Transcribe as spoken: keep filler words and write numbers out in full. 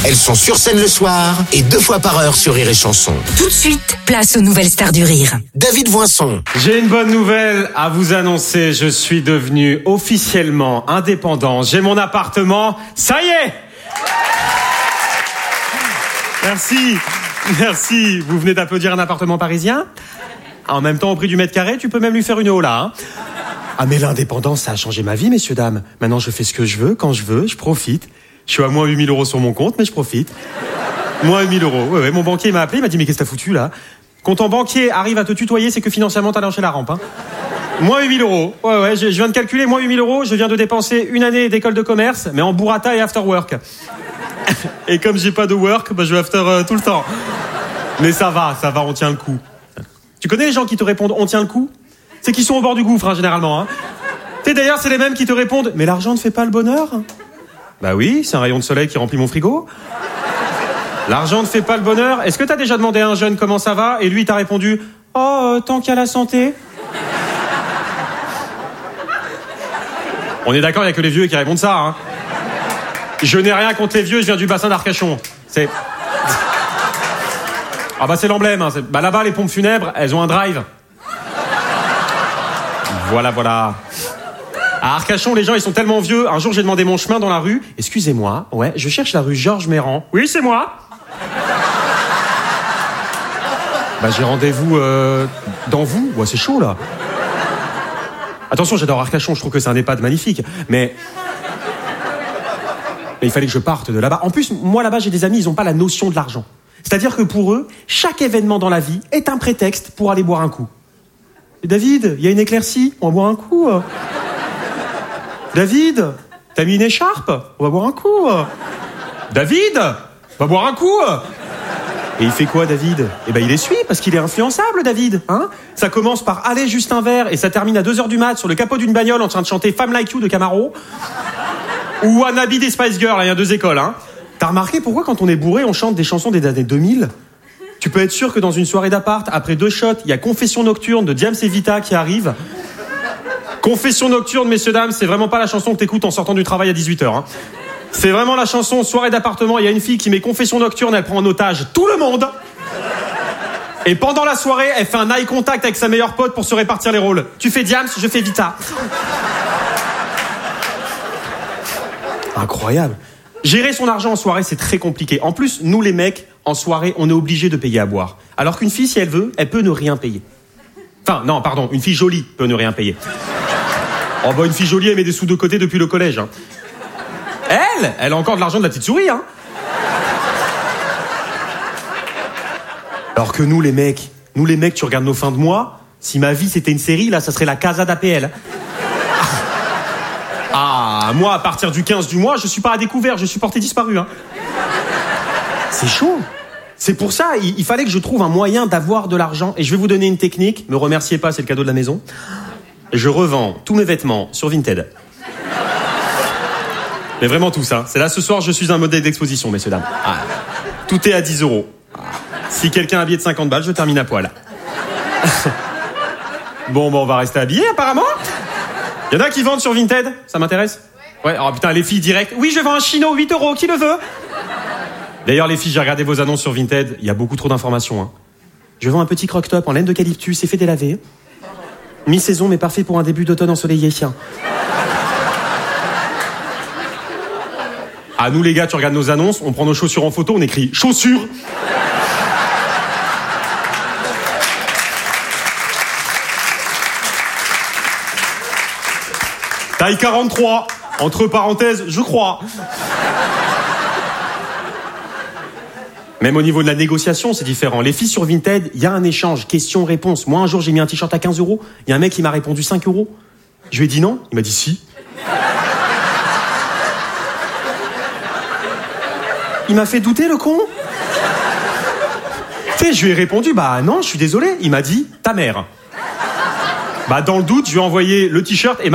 Elles sont sur scène le soir et deux fois par heure sur Rire et Chanson. Tout de suite, place aux nouvelles stars du rire. David Voinson. J'ai une bonne nouvelle à vous annoncer. Je suis devenu officiellement indépendant. J'ai mon appartement. Ça y est! Merci. Merci. Vous venez d'applaudir un appartement parisien? En même temps, au prix du mètre carré, tu peux même lui faire une hola, hein. Ah, mais l'indépendance, ça a changé ma vie, messieurs, dames. Maintenant, je fais ce que je veux, quand je veux, je profite. Je suis à moins huit mille euros sur mon compte, mais je profite. Moins huit mille euros. Ouais, ouais, mon banquier m'a appelé, il m'a dit, mais qu'est-ce que t'as foutu, là? Quand ton banquier arrive à te tutoyer, c'est que financièrement, t'as lâché la rampe, hein. Moins huit mille euros. Ouais, ouais, je, je viens de calculer, moins huit mille euros, je viens de dépenser une année d'école de commerce, mais en burrata et after work. Et comme j'ai pas de work, bah, je vais after euh, tout le temps. Mais ça va, ça va, on tient le coup. Tu connais les gens qui te répondent, on tient le coup? C'est qu'ils sont au bord du gouffre, hein, généralement, hein. Et d'ailleurs, c'est les mêmes qui te répondent, mais l'argent ne fait pas le bonheur? Bah oui, c'est un rayon de soleil qui remplit mon frigo. L'argent ne fait pas le bonheur. Est-ce que t'as déjà demandé à un jeune comment ça va? Et lui, t'as répondu, oh, euh, tant qu'il y a la santé. On est d'accord, il n'y a que les vieux qui répondent ça, hein. Je n'ai rien contre les vieux, je viens du bassin d'Arcachon. C'est... Ah bah c'est l'emblème, hein. C'est... Bah là-bas, les pompes funèbres, elles ont un drive. Voilà, voilà. À Arcachon, les gens, ils sont tellement vieux. Un jour, j'ai demandé mon chemin dans la rue. Excusez-moi, ouais, je cherche la rue Georges Méran. Oui, c'est moi. Bah, j'ai rendez-vous euh, dans vous. Ouais, c'est chaud, là. Attention, j'adore Arcachon, je trouve que c'est un EHPAD magnifique. Mais... mais il fallait que je parte de là-bas. En plus, moi, là-bas, j'ai des amis, ils n'ont pas la notion de l'argent. C'est-à-dire que pour eux, chaque événement dans la vie est un prétexte pour aller boire un coup. Et David, il y a une éclaircie, on va boire un coup. David, t'as mis une écharpe, on va boire un coup. David, on va boire un coup. Et il fait quoi, David? Eh ben, il essuie, parce qu'il est influençable, David. Hein, ça commence par aller juste un verre, et ça termine à deux heures du mat sur le capot d'une bagnole en train de chanter Femme Like You de Camaro. Ou Wannabe des Spice Girls, il y a deux écoles. Hein. T'as remarqué pourquoi, quand on est bourré, on chante des chansons des années deux mille? Tu peux être sûr que dans une soirée d'appart, après deux shots, il y a Confession Nocturne de Diams et Vita qui arrive. Confession Nocturne, messieurs, dames, c'est vraiment pas la chanson que t'écoutes en sortant du travail à dix-huit heures. Hein. C'est vraiment la chanson soirée d'appartement. Il y a une fille qui met Confession Nocturne, elle prend en otage tout le monde. Et pendant la soirée, elle fait un eye contact avec sa meilleure pote pour se répartir les rôles. Tu fais Diams, je fais Vita. Incroyable. Gérer son argent en soirée, c'est très compliqué. En plus, nous les mecs, en soirée, on est obligés de payer à boire. Alors qu'une fille, si elle veut, elle peut ne rien payer. Enfin, non, pardon, une fille jolie peut ne rien payer. Oh bah une fille jolie, elle met des sous de côté depuis le collège. Hein. Elle, elle a encore de l'argent de la petite souris. Hein. Alors que nous les mecs, nous les mecs, tu regardes nos fins de mois, si ma vie c'était une série, là, ça serait la Casa d'A P L. Ah, moi, à partir du quinze du mois, je suis pas à découvert, je suis porté disparu. Hein. C'est chaud. C'est pour ça, il, il fallait que je trouve un moyen d'avoir de l'argent. Et je vais vous donner une technique. Me remerciez pas, c'est le cadeau de la maison. Je revends tous mes vêtements sur Vinted. Mais vraiment tout ça. C'est là, ce soir, je suis un modèle d'exposition, messieurs, dames. Ah, tout est à dix euros. Si quelqu'un a un billet de cinquante balles, je termine à poil. Bon, bon, on va rester habillés, apparemment. Il y en a qui vendent sur Vinted. Ça m'intéresse? Ouais, oh putain, les filles directes. Oui, je vends un chino, huit euros, qui le veut? D'ailleurs, les filles, j'ai regardé vos annonces sur Vinted. Il y a beaucoup trop d'informations. Hein. Je vends un petit croque-top en laine d'eucalyptus, effet délavé. Mi-saison, mais parfait pour un début d'automne ensoleillé. Ah, nous, les gars, tu regardes nos annonces, on prend nos chaussures en photo, on écrit « chaussures ». Taille quarante-trois, entre parenthèses, je crois. Même au niveau de la négociation, c'est différent. Les filles sur Vinted, il y a un échange, question-réponse. Moi, un jour, j'ai mis un t-shirt à quinze euros. Il y a un mec qui m'a répondu cinq euros. Je lui ai dit non. Il m'a dit si. Il m'a fait douter, le con. Tu sais, je lui ai répondu, bah non, je suis désolé. Il m'a dit, ta mère. Bah, dans le doute, je lui ai envoyé le t-shirt et